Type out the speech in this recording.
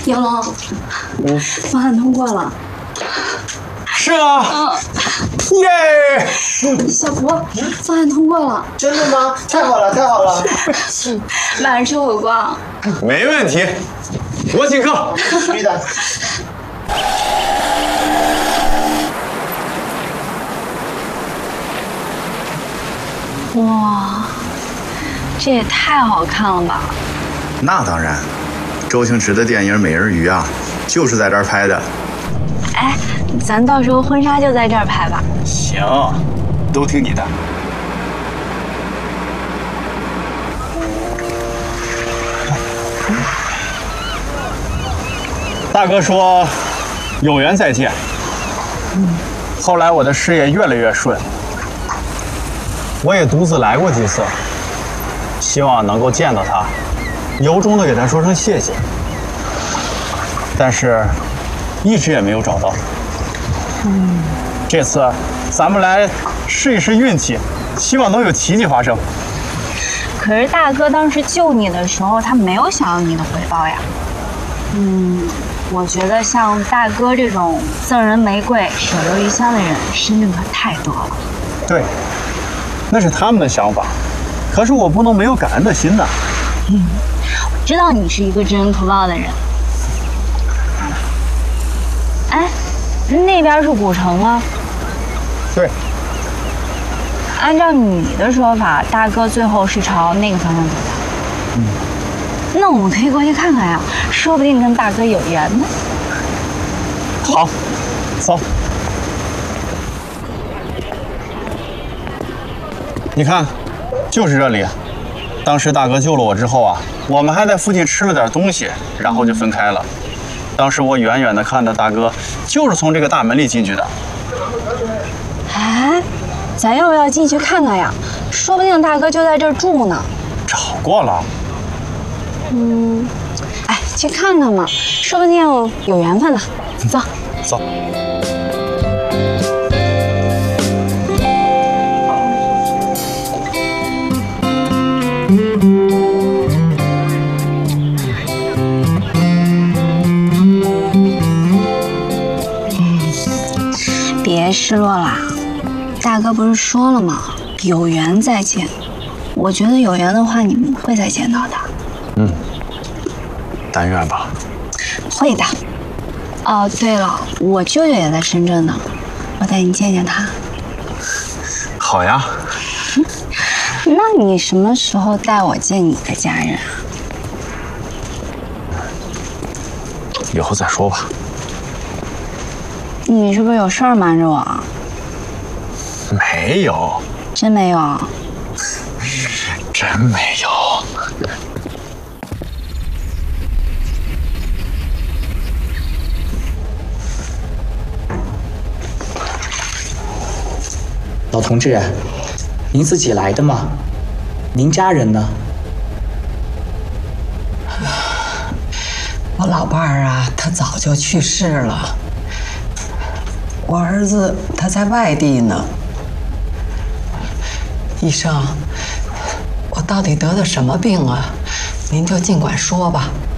杨龙，方案通过了。 是啊，耶！ 小福，方案通过了。 真的吗？太好了，太好了！ 晚上吃火锅。 没问题，我请客。 必须的。 哇，这也太好看了吧！ 那当然，周星驰的电影《美人鱼》啊，就是在这儿拍的。 哎，咱到时候婚纱就在这儿拍吧。 行，都听你的。大哥说，有缘再见。后来我的事业越来越顺，我也独自来过几次，希望能够见到他，由衷的给他说声谢谢。但是，一直也没有找到。这次咱们来试一试运气，希望能有奇迹发生。 可是大哥当时救你的时候，他没有想要你的回报呀。我觉得像大哥这种赠人玫瑰手留余香的人，深圳可太多了。 对，那是他们的想法，可是我不能没有感恩的心呐。 我知道你是一个知恩图报的人。哎，那边是古城吗？ 对。 按照你的说法，大哥最后是朝那个方向走的。那我们可以过去看看呀，说不定跟大哥有缘呢。 好，走。你看，就是这里。当时大哥救了我之后啊，我们还在附近吃了点东西，然后就分开了。当时我远远的看到大哥就是从这个大门里进去的。 哎，咱要不要进去看看呀？说不定大哥就在这儿住呢。 找过了。 哎，去看看嘛，说不定有缘分呢。走， 走。 别失落啦，大哥不是说了吗？有缘再见。我觉得有缘的话，你们会再见到的。 但愿吧。 会的。哦，对了，我舅舅也在深圳呢，我带你见见他。 好呀。 那你什么时候带我见你的家人啊？ 以后再说吧。 你是不是有事儿瞒着我？ 没有。 真没有？ 真没有。 老同志，您自己来的吗？您家人呢？ 我老伴儿啊，他早就去世了。我儿子他在外地呢。医生，我到底得的什么病啊？您就尽管说吧。